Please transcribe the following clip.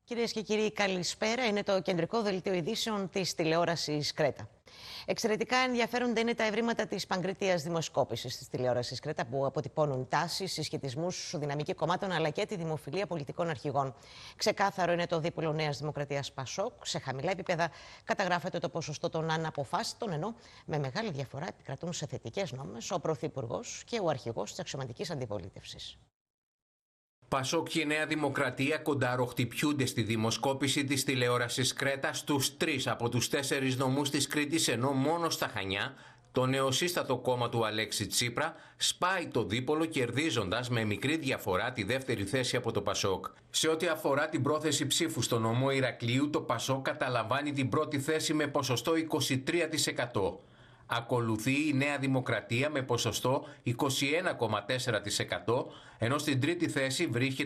Κυρίες και κύριοι, καλησπέρα. Είναι το κεντρικό δελτίο ειδήσεων της τηλεόρασης Κρέτα. Εξαιρετικά ενδιαφέροντα είναι τα ευρήματα της παγκρίτιας δημοσκόπησης της τηλεόρασης Κρέτα, που αποτυπώνουν τάσεις, συσχετισμούς, δυναμική κομμάτων αλλά και τη δημοφιλία πολιτικών αρχηγών. Ξεκάθαρο είναι το δίπολο Νέας Δημοκρατίας Πασόκ. Σε χαμηλά επίπεδα καταγράφεται το ποσοστό των αναποφάσιστων, ενώ με μεγάλη διαφορά επικρατούν σε θετικές νόμες ο Πρωθυπουργός και ο αρχηγός της αξιωματικής αντιπολίτευσης. Πασόκ και Νέα Δημοκρατία κονταροχτυπιούνται στη δημοσκόπηση της τηλεόρασης Κρέτα στους 3 από τους 4 νομούς της Κρήτης, ενώ μόνο στα Χανιά το νεοσύστατο κόμμα του Αλέξη Τσίπρα σπάει το δίπολο, κερδίζοντας με μικρή διαφορά τη δεύτερη θέση από το Πασόκ. Σε ό,τι αφορά την πρόθεση ψήφου στο νομό Ηρακλείου, το Πασόκ καταλαμβάνει την πρώτη θέση με ποσοστό 23%. Ακολουθεί η Νέα Δημοκρατία με ποσοστό 21,4%, ενώ στην τρίτη θέση βρίσκεται